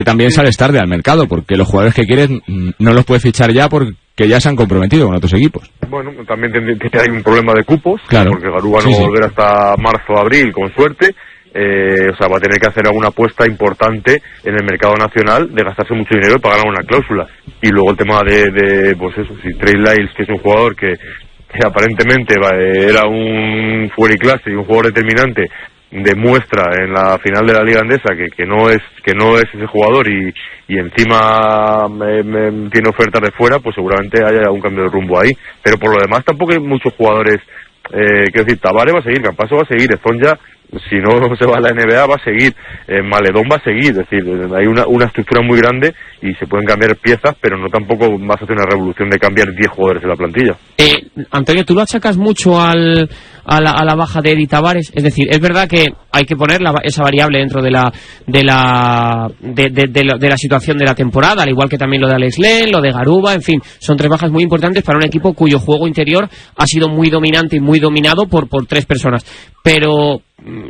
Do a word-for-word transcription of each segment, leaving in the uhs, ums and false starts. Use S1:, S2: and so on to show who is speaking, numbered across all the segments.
S1: también sales tarde al mercado, porque los jugadores que quieres no los puedes fichar ya porque ya se han comprometido con otros equipos.
S2: Bueno, también hay un problema de cupos,
S1: claro,
S2: porque Garuba no
S1: sí,
S2: va a
S1: sí.
S2: volver hasta marzo o abril, con suerte. Eh, o sea, va a tener que hacer alguna apuesta importante en el mercado nacional de gastarse mucho dinero y pagar una cláusula. Y luego el tema de, de pues eso, si Trey Lyles, que es un jugador que, que aparentemente va, era un fuera y clase y un jugador determinante, demuestra en la final de la Liga Andesa que, que no es que no es ese jugador y, y encima me, me, tiene ofertas de fuera, pues seguramente haya un cambio de rumbo ahí. Pero por lo demás tampoco hay muchos jugadores, eh, quiero decir, Tavares va a seguir, Campaso va a seguir, Esponja, si no se va a la N B A va a seguir, eh, Maledón va a seguir, es decir, hay una, una estructura muy grande y se pueden cambiar piezas, pero no tampoco vas a hacer una revolución de cambiar diez jugadores en la plantilla.
S3: Eh, Antonio, tú lo achacas mucho al, a, la, a la baja de Eddie Tavares, es decir, es verdad que hay que poner la, esa variable dentro de la de la de, de, de, la, de la situación de la temporada, al igual que también lo de Alex Len, lo de Garuba, en fin, son tres bajas muy importantes para un equipo cuyo juego interior ha sido muy dominante y muy dominado por, por tres personas, pero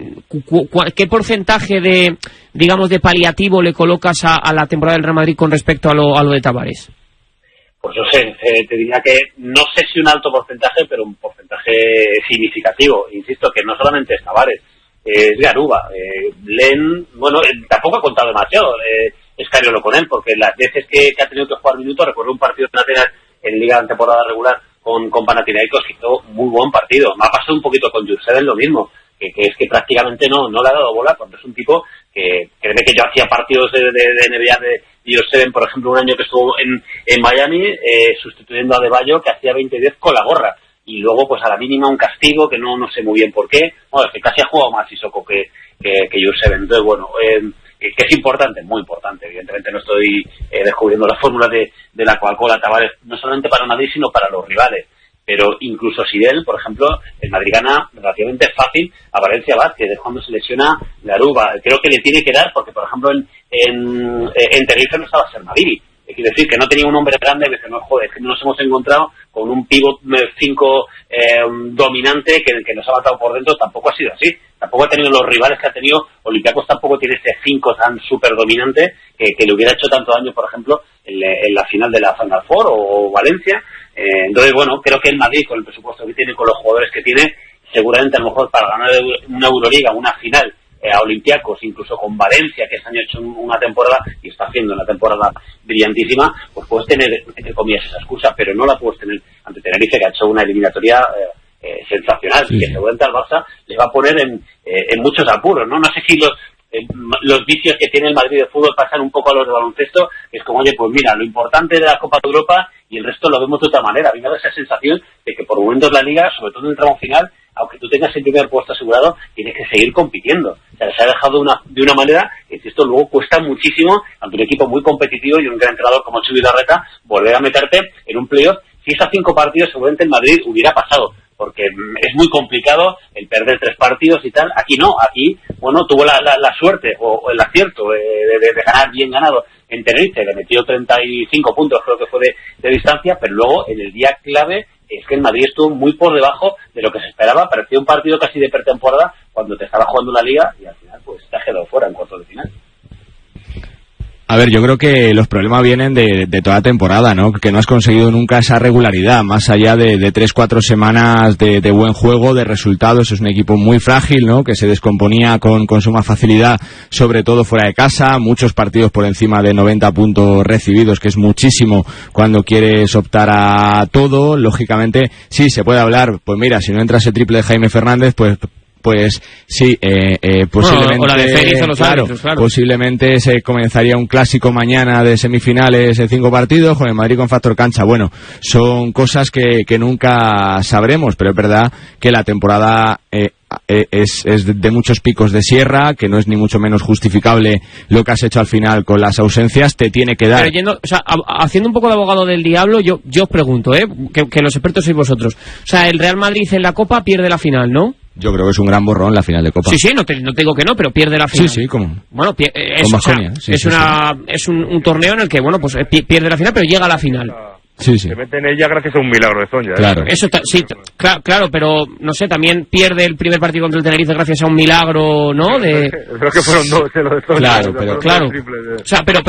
S3: ¿qué porcentaje de, digamos, de paliativo le colocas a, a la temporada del Real Madrid con respecto a lo, a lo de Tavares?
S4: Pues no sé, eh, te diría que no sé si un alto porcentaje, pero un porcentaje significativo. Insisto, que no solamente es Tavares, eh, es Garuba. Eh, Len, bueno, eh, tampoco ha contado demasiado, eh, Escariolo con él, porque las veces que, que ha tenido que jugar minutos, recuerdo un partido nacional en Liga en temporada regular con, con Panathinaikos, que hizo muy buen partido. Me ha pasado un poquito con Jurseven lo mismo. Que, que es que prácticamente no no le ha dado bola cuando es un tipo que créeme que yo hacía partidos de, de, de N B A de Jurseven, por ejemplo, un año que estuvo en, en Miami eh, sustituyendo a Adebayo, que hacía veinte diez con la gorra, y luego pues a la mínima un castigo que no no sé muy bien por qué. Bueno, es que casi ha jugado más Sissoko que, que, que Jurseven. Entonces bueno, eh, que es importante, muy importante. Evidentemente no estoy eh, descubriendo la fórmula de, de la Coca-Cola Tavares, no solamente para Madrid sino para los rivales. Pero incluso si él, por ejemplo, el Madrid gana relativamente fácil a Valencia Vázquez, es cuando se lesiona Garuba. Creo que le tiene que dar, porque por ejemplo en, en, en Tenerife no estaba Sermadini. Quiere decir que no tenía un hombre grande, que no joder, que nos hemos encontrado con un pivot cinco eh, dominante que, que nos ha matado por dentro. Tampoco ha sido así. Tampoco ha tenido los rivales que ha tenido. Olympiacos tampoco tiene este cinco tan súper dominante que, que le hubiera hecho tanto daño, por ejemplo, en, en la final de la Final Four o, o Valencia. Eh, entonces, bueno, creo que el Madrid, con el presupuesto que tiene, con los jugadores que tiene, seguramente a lo mejor para ganar una Euroliga, una final, eh, a Olympiacos, incluso con Valencia, que este año ha hecho una temporada y está haciendo una temporada brillantísima, pues puedes tener, entre comillas, esa excusa, pero no la puedes tener ante Tenerife, que ha hecho una eliminatoria eh, eh, sensacional, sí, que seguramente al Barça les va a poner en, eh, en muchos apuros, ¿no? No sé si los eh, los vicios que tiene el Madrid de fútbol pasan un poco a los de baloncesto, que es como, oye, pues mira, lo importante de la Copa de Europa y el resto lo vemos de otra manera. A mí me da esa sensación de que por momentos la Liga, sobre todo en el tramo final, aunque tú tengas el primer puesto asegurado, tienes que seguir compitiendo. O sea, se ha dejado de una, de una manera que esto luego cuesta muchísimo ante un equipo muy competitivo y un gran entrenador como Xavi Larreta volver a meterte en un playoff. Si es a cinco partidos, seguramente el Madrid hubiera pasado, porque es muy complicado el perder tres partidos y tal. Aquí no, aquí, bueno, tuvo la, la, la suerte o, o el acierto de, de, de ganar bien ganado en Tenerife, le metió treinta y cinco puntos, creo que fue de, de distancia, pero luego en el día clave es que el Madrid estuvo muy por debajo de lo que se esperaba. Parecía un partido casi de pretemporada cuando te estaba jugando la Liga y al final pues te has quedado fuera en cuartos de final.
S1: A ver, yo creo que los problemas vienen de, de toda temporada, ¿no? Que no has conseguido nunca esa regularidad, más allá de, de tres, cuatro semanas de, de buen juego, de resultados. Es un equipo muy frágil, ¿no? Que se descomponía con, con suma facilidad, sobre todo fuera de casa. Muchos partidos por encima de noventa puntos recibidos, que es muchísimo cuando quieres optar a todo. Lógicamente, sí, se puede hablar, pues mira, si no entra ese triple de Jaime Fernández, pues... Pues sí, eh, eh, posiblemente,
S3: bueno, o la de Félix o los
S1: claro,
S3: árbitros, claro.
S1: posiblemente se comenzaría un clásico mañana de semifinales en cinco partidos con el Madrid con factor cancha. Bueno, son cosas que, que nunca sabremos, pero es verdad que la temporada eh, es, es de muchos picos de sierra, que no es ni mucho menos justificable lo que has hecho al final con las ausencias. Te tiene que dar.
S3: Pero yendo, o sea, haciendo un poco de abogado del diablo, yo, yo os pregunto, ¿eh? Que, que los expertos sois vosotros. O sea, el Real Madrid en la Copa pierde la final, ¿no?
S1: Yo creo que es un gran borrón la final de Copa.
S3: Sí, sí, no te, no te digo que no, pero pierde la final.
S1: Sí, sí, como.
S3: Bueno, pie, es,
S1: con
S3: o sea,
S1: sí,
S3: es,
S1: sí,
S3: una,
S1: sí.
S3: es un, un torneo en el que, bueno, pues pierde la final, pero llega a la final.
S1: Sí, sí.
S2: Se mete en ella gracias a un milagro de Zonja.
S1: Claro.
S2: ¿eh?
S3: Eso ta, sí, claro, claro, pero no sé, también pierde el primer partido contra el Tenerife gracias a un milagro, ¿no? De...
S2: Creo que fueron dos, eh, lo de Zonja.
S1: Claro, pero
S3: claro.
S2: De...
S3: O sea, pero,